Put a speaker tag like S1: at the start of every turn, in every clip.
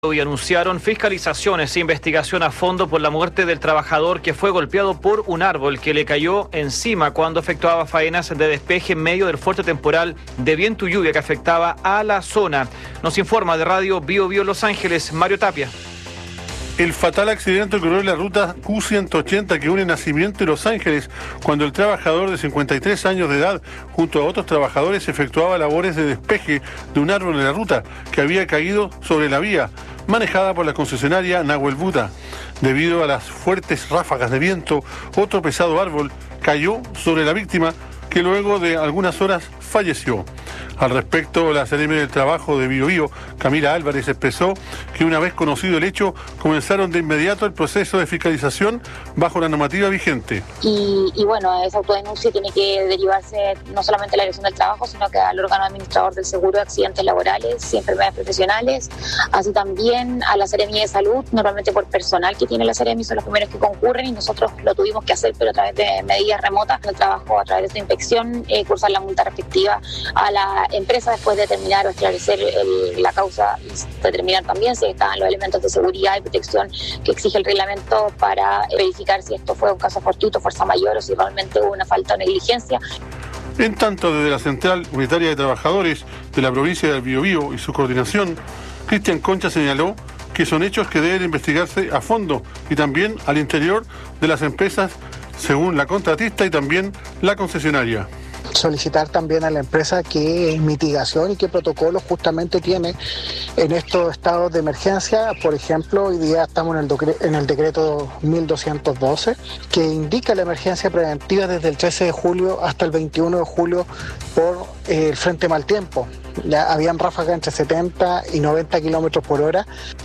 S1: Y anunciaron fiscalizaciones e investigación a fondo por la muerte del trabajador que fue golpeado por un árbol que le cayó encima cuando efectuaba faenas de despeje en medio del fuerte temporal de viento y lluvia que afectaba a la zona. Nos informa de Radio Bio Bio Los Ángeles, Mario Tapia.
S2: El fatal accidente ocurrió en la ruta Q180 que une Nacimiento y Los Ángeles, cuando el trabajador de 53 años de edad, junto a otros trabajadores, efectuaba labores de despeje de un árbol en la ruta que había caído sobre la vía, manejada por la concesionaria Nahuel Buta. Debido a las fuertes ráfagas de viento, otro pesado árbol cayó sobre la víctima, que luego de algunas horas falleció. Al respecto, la seremi del Trabajo de Bio Bio, Camila Álvarez, expresó que una vez conocido el hecho, comenzaron de inmediato el proceso de fiscalización bajo la normativa vigente.
S3: Y bueno, esa autodenuncia tiene que derivarse no solamente a la Dirección del Trabajo, sino que al órgano administrador del seguro de accidentes laborales y enfermedades profesionales, así también a la seremi de Salud, normalmente por personal que tiene la seremi, son los primeros que concurren y nosotros lo tuvimos que hacer, pero a través de medidas remotas del trabajo, a través de esta inspección, cursar la multa respectiva a la empresa después de determinar o esclarecer la causa y determinar también si estaban los elementos de seguridad y protección que exige el reglamento para verificar si esto fue un caso fortuito, fuerza mayor o si realmente hubo una falta o negligencia.
S2: En tanto, desde la Central Unitaria de Trabajadores de la provincia del Biobío y su coordinación, Cristian Concha señaló que son hechos que deben investigarse a fondo y también al interior de las empresas según la contratista y también la concesionaria.
S4: Solicitar también a la empresa qué mitigación y qué protocolos justamente tiene en estos estados de emergencia. Por ejemplo, hoy día estamos en el decreto 1212, que indica la emergencia preventiva desde el 13 de julio hasta el 21 de julio por el frente mal tiempo. Ya habían ráfagas entre 70 y 90 kilómetros por hora.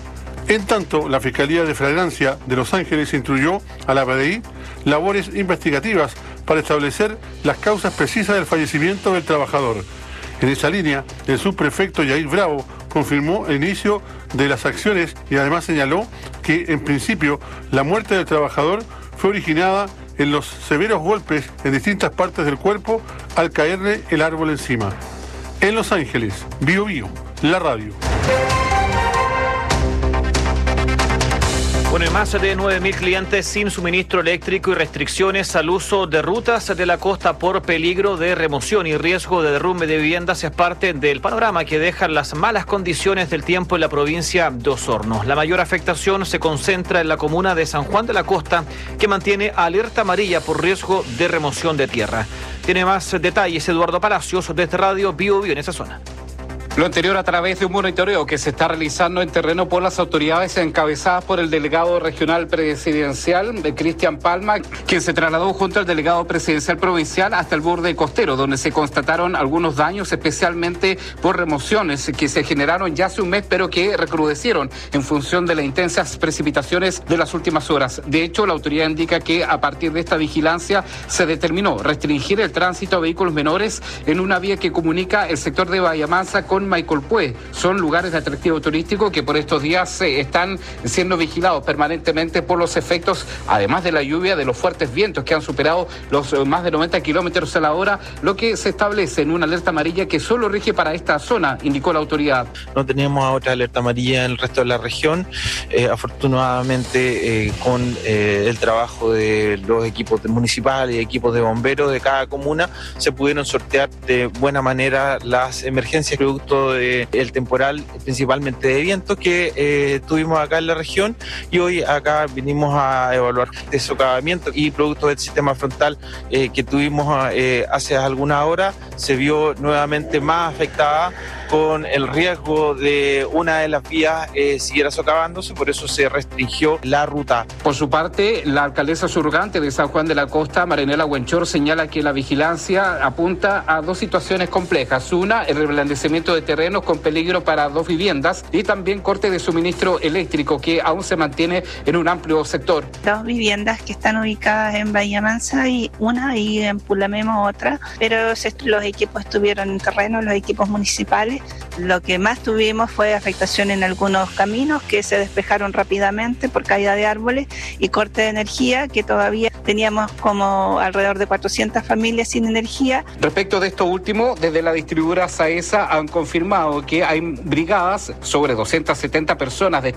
S2: En tanto, la Fiscalía de Flagrancia de Los Ángeles instruyó a la PDI labores investigativas para establecer las causas precisas del fallecimiento del trabajador. En esa línea, el subprefecto Yair Bravo confirmó el inicio de las acciones y además señaló que, en principio, la muerte del trabajador fue originada en los severos golpes en distintas partes del cuerpo al caerle el árbol encima. En Los Ángeles, Bio Bio, la radio.
S1: Bueno, más de 9.000 clientes sin suministro eléctrico y restricciones al uso de rutas de la costa por peligro de remoción y riesgo de derrumbe de viviendas es parte del panorama que dejan las malas condiciones del tiempo en la provincia de Osorno. La mayor afectación se concentra en la comuna de San Juan de la Costa, que mantiene alerta amarilla por riesgo de remoción de tierra. Tiene más detalles Eduardo Palacios desde Radio Bio Bio en esa zona.
S5: Lo anterior a través de un monitoreo que se está realizando en terreno por las autoridades encabezadas por el delegado regional presidencial de Cristian Palma, quien se trasladó junto al delegado presidencial provincial hasta el borde costero, donde se constataron algunos daños, especialmente por remociones que se generaron ya hace un mes, pero que recrudecieron en función de las intensas precipitaciones de las últimas horas. De hecho, la autoridad indica que a partir de esta vigilancia se determinó restringir el tránsito a vehículos menores en una vía que comunica el sector de Bahía Mansa con Maicolpué. Son lugares de atractivo turístico que por estos días están siendo vigilados permanentemente por los efectos, además de la lluvia, de los fuertes vientos que han superado los más de 90 kilómetros a la hora, lo que se establece en una alerta amarilla que solo rige para esta zona, indicó la autoridad.
S6: No tenemos otra alerta amarilla en el resto de la región. Afortunadamente, con el trabajo de los equipos municipales y equipos de bomberos de cada comuna, se pudieron sortear de buena manera las emergencias producto del temporal, principalmente de viento, que tuvimos acá en la región, y hoy acá vinimos a evaluar este socavamiento y producto del sistema frontal que tuvimos hace algunas horas, se vio nuevamente más afectada con el riesgo de una de las vías siguiera socavándose, por eso se restringió la ruta.
S5: Por su parte, la alcaldesa subrogante de San Juan de la Costa, Marinela Huenchor, señala que la vigilancia apunta a dos situaciones complejas. Una, el reblandecimiento de terrenos con peligro para 2 viviendas y también corte de suministro eléctrico que aún se mantiene en un amplio sector.
S7: 2 viviendas que están ubicadas en Bahía Mansa y una, y en Pulamemo otra, pero los equipos estuvieron en terreno, los equipos municipales, árboles. Lo que más tuvimos fue afectación en algunos caminos que se despejaron rápidamente por caída de árboles y corte de energía, que todavía teníamos como alrededor de 400 familias sin energía.
S5: Respecto de esto último, desde la distribuidora SAESA han confirmado que hay brigadas, sobre 270 personas de